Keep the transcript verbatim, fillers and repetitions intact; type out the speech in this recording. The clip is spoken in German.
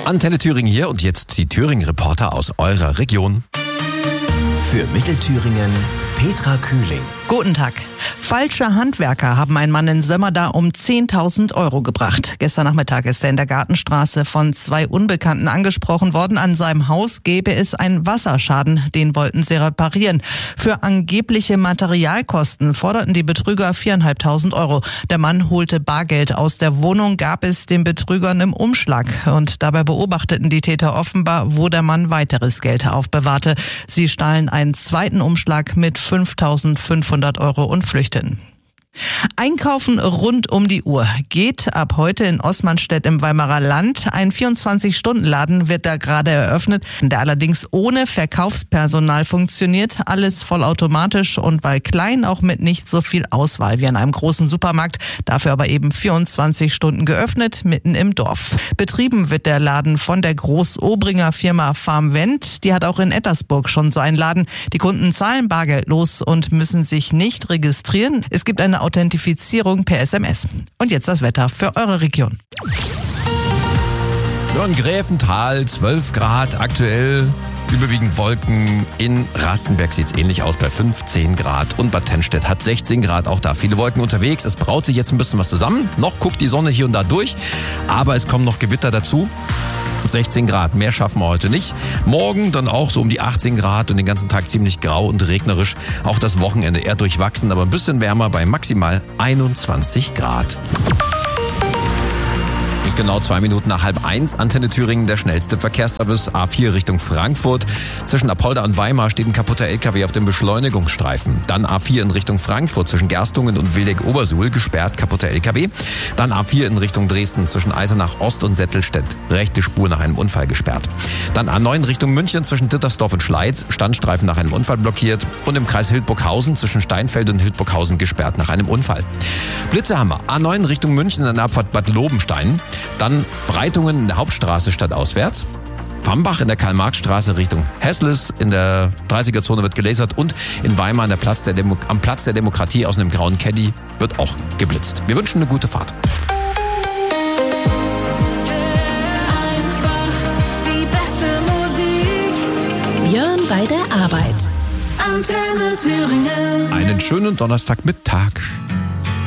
Antenne Thüringen hier und jetzt die Thüringen-Reporter aus eurer Region. Für Mittelthüringen Petra Kühling. Guten Tag. Falsche Handwerker haben einen Mann in Sömmerda um zehntausend Euro gebracht. Gestern Nachmittag ist er in der Gartenstraße von zwei Unbekannten angesprochen worden. An seinem Haus gäbe es einen Wasserschaden, den wollten sie reparieren. Für angebliche Materialkosten forderten die Betrüger viertausendfünfhundert Euro. Der Mann holte Bargeld aus der Wohnung, gab es den Betrügern im Umschlag. Und dabei beobachteten die Täter offenbar, wo der Mann weiteres Geld aufbewahrte. Sie stahlen einen zweiten Umschlag mit fünftausendfünfhundert Euro und flüchteten. Einkaufen rund um die Uhr geht ab heute in Osmanstedt im Weimarer Land. Ein vierundzwanzig-Stunden-Laden wird da gerade eröffnet, der allerdings ohne Verkaufspersonal funktioniert. Alles vollautomatisch und weil klein auch mit nicht so viel Auswahl wie an einem großen Supermarkt. Dafür aber eben vierundzwanzig Stunden geöffnet, mitten im Dorf. Betrieben wird der Laden von der Groß-Obringer Firma Farmvent. Die hat auch in Ettersburg schon so einen Laden. Die Kunden zahlen bargeldlos und müssen sich nicht registrieren. Es gibt eine Authentifizierung per S M S. Und jetzt das Wetter für eure Region. Ja, in Gräfental zwölf Grad aktuell, überwiegend Wolken. In Rastenberg sieht es ähnlich aus bei fünfzehn Grad und Bad Tennstedt hat sechzehn Grad, auch da viele Wolken unterwegs. Es braut sich jetzt ein bisschen was zusammen. Noch guckt die Sonne hier und da durch, aber es kommen noch Gewitter dazu. sechzehn Grad, mehr schaffen wir heute nicht. Morgen dann auch so um die achtzehn Grad und den ganzen Tag ziemlich grau und regnerisch. Auch das Wochenende eher durchwachsen, aber ein bisschen wärmer bei maximal einundzwanzig Grad. Genau zwei Minuten nach halb eins. Antenne Thüringen, der schnellste Verkehrsservice. A vier Richtung Frankfurt. Zwischen Apolda und Weimar steht ein kaputter L K W auf dem Beschleunigungsstreifen. Dann A vier in Richtung Frankfurt zwischen Gerstungen und Wildeck-Obersuhl gesperrt, kaputter L K W. Dann A vier in Richtung Dresden zwischen Eisenach Ost und Settelstedt. Rechte Spur nach einem Unfall gesperrt. Dann A neun Richtung München zwischen Dittersdorf und Schleiz. Standstreifen nach einem Unfall blockiert. Und im Kreis Hildburghausen zwischen Steinfeld und Hildburghausen gesperrt nach einem Unfall. Blitzehammer. A neun Richtung München an der Abfahrt Bad Lobenstein. Dann Breitungen in der Hauptstraße stadtauswärts. Fambach in der Karl-Marx-Straße Richtung Hessles. In der dreißiger-Zone wird gelasert. Und in Weimar an der Platz der Demo- am Platz der Demokratie aus einem grauen Caddy wird auch geblitzt. Wir wünschen eine gute Fahrt. Einfach die beste Musik. Björn bei der Arbeit. Antenne Thüringen. Einen schönen Donnerstagmittag.